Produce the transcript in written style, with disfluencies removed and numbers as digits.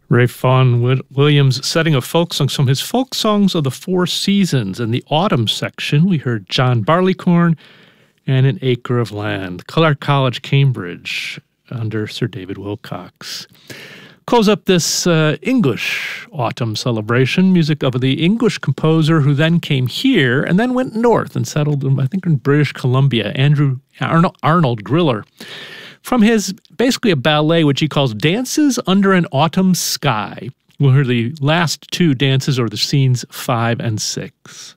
Ray Vaughan Williams setting of folk songs from his Folk Songs of the Four Seasons. In the autumn section, we heard John Barleycorn and An Acre of Land, Clark College, Cambridge, under Sir David Wilcox. Close up this English autumn celebration, music of the English composer who then came here and then went north and settled, I think, in British Columbia, Arnold Griller. From his, basically a ballet, which he calls Dances Under an Autumn Sky. We'll hear the last two dances, or the scenes 5 and 6.